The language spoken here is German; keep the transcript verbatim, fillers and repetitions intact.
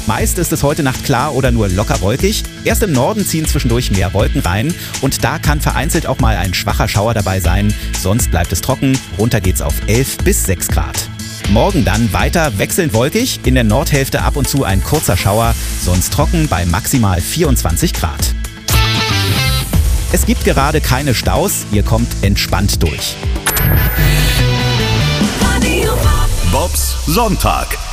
Meist ist es heute Nacht klar oder nur locker wolkig. Erst im Norden ziehen zwischendurch mehr Wolken rein und da kann vereinzelt auch mal ein schwacher Schauer dabei sein. Sonst bleibt es trocken, runter geht's auf elf bis sechs Grad. Morgen dann weiter wechselnd wolkig, in der Nordhälfte ab und zu ein kurzer Schauer, sonst trocken bei maximal vierundzwanzig Grad. Es gibt gerade keine Staus, ihr kommt entspannt durch. Bobs Sonntag.